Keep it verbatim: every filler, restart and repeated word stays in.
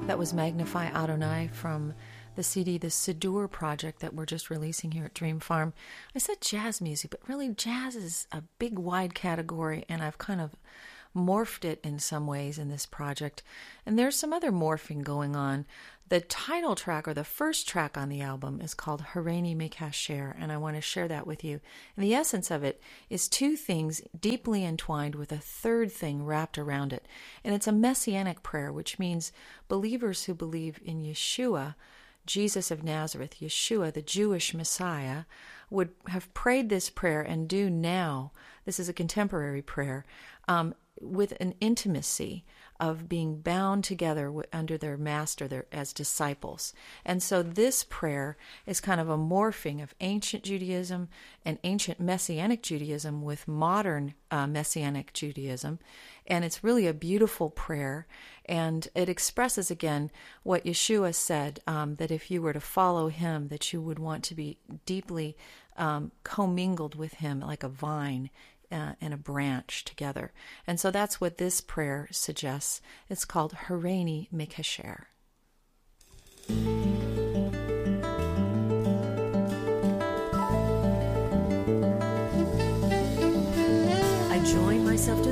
That was Magnify Adonai from the C D, the Siddur project that we're just releasing here at Dream Farm. I said jazz music, but really jazz is a big, wide category, and I've kind of morphed it in some ways in this project. And there's some other morphing going on. The title track, or the first track on the album, is called Hareini Mikasher, and I want to share that with you. And the essence of it is two things deeply entwined with a third thing wrapped around it. And it's a messianic prayer, which means believers who believe in Yeshua, Jesus of Nazareth, Yeshua, the Jewish Messiah, would have prayed this prayer and do now, this is a contemporary prayer, um, with an intimacy of being bound together w- under their master their, as disciples. And so this prayer is kind of a morphing of ancient Judaism and ancient Messianic Judaism with modern uh, Messianic Judaism. And it's really a beautiful prayer. And it expresses, again, what Yeshua said, um, that if you were to follow him, that you would want to be deeply um, commingled with him like a vine Uh, and a branch together. And so that's what this prayer suggests. It's called Hareini Mikasher. I join myself to